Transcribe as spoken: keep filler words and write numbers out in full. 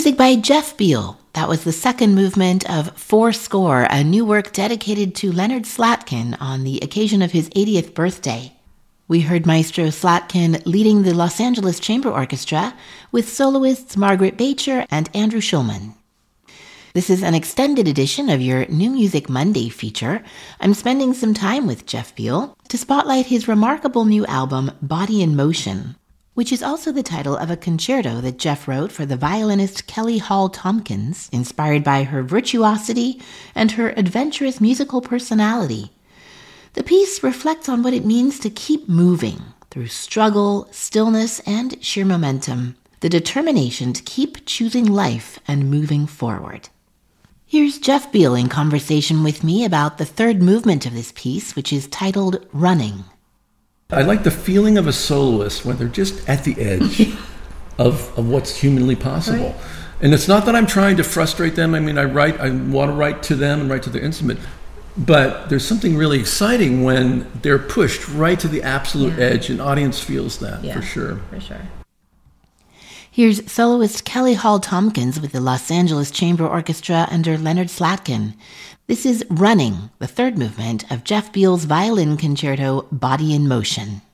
Music by Jeff Beal. That was the second movement of Four Score, a new work dedicated to Leonard Slatkin on the occasion of his eightieth birthday. We heard Maestro Slatkin leading the Los Angeles Chamber Orchestra with soloists Margaret Beecher and Andrew Schulman. This is an extended edition of your New Music Monday feature. I'm spending some time with Jeff Beal to spotlight his remarkable new album, Body in Motion, which is also the title of a concerto that Jeff wrote for the violinist Kelly Hall Tompkins, inspired by her virtuosity and her adventurous musical personality. The piece reflects on what it means to keep moving through struggle, stillness, and sheer momentum, the determination to keep choosing life and moving forward. Here's Jeff Beal in conversation with me about the third movement of this piece, which is titled Running. I like the feeling of a soloist when they're just at the edge of, of what's humanly possible. Right. And it's not that I'm trying to frustrate them. I mean, I write, I want to write to them and write to their instrument. But there's something really exciting when they're pushed right to the absolute yeah. edge, and audience feels that, yeah, for sure. For sure. Here's soloist Kelly Hall Tompkins with the Los Angeles Chamber Orchestra under Leonard Slatkin. This is Running, the third movement of Jeff Beal's violin concerto, Body in Motion.